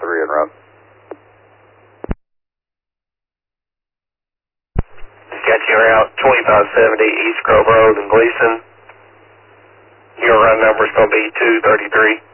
3 en route. Got you route 2570 East Grove Road in Gleason. Your run number's going to be 233.